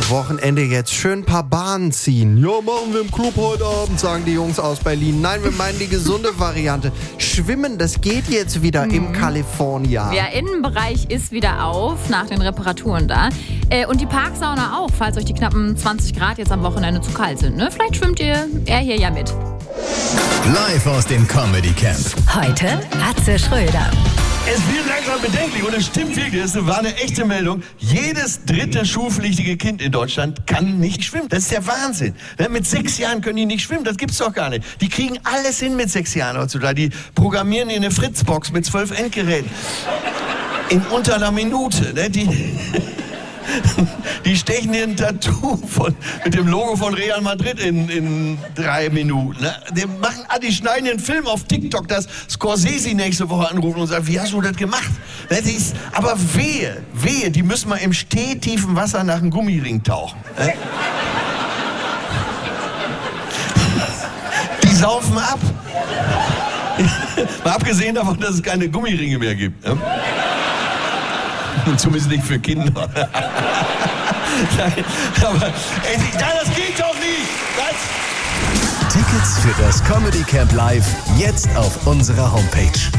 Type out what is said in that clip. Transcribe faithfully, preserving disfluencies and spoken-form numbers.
Wochenende jetzt schön ein paar Bahnen ziehen. Ja, machen wir im Club heute Abend, sagen die Jungs aus Berlin. Nein, wir meinen die gesunde Variante. Schwimmen, das geht jetzt wieder mhm. im California. Der Innenbereich ist wieder auf, nach den Reparaturen da. Äh, und die Parksauna auch, falls euch die knappen zwanzig Grad jetzt am Wochenende zu kalt sind. Ne? Vielleicht schwimmt ihr er hier ja mit. Live aus dem Comedy Camp. Heute Atze Schröder. Es wird langsam bedenklich und es stimmt wirklich, das war eine echte Meldung. Jedes dritte schulpflichtige Kind in Deutschland kann nicht schwimmen. Das ist der Wahnsinn. Mit sechs Jahren können die nicht schwimmen, das gibt's doch gar nicht. Die kriegen alles hin mit sechs Jahren heutzutage. Die programmieren in eine Fritzbox mit zwölf Endgeräten. In unter einer Minute. Ne? Die, die stechen hier ein Tattoo von, mit dem Logo von Real Madrid in, in drei Minuten. Ne? Die, machen, ah, die schneiden den Film auf TikTok, dass Scorsese nächste Woche anrufen und sagt, wie hast du das gemacht? Ne? Die ist, aber wehe, wehe, die müssen mal im stehtiefen Wasser nach einem Gummiring tauchen. Ne? Die saufen ab. Mal abgesehen davon, dass es keine Gummiringe mehr gibt. Ne? Zumindest nicht für Kinder. Nein, aber ey, das geht doch nicht. Das Tickets für das Comedy Camp Live jetzt auf unserer Homepage.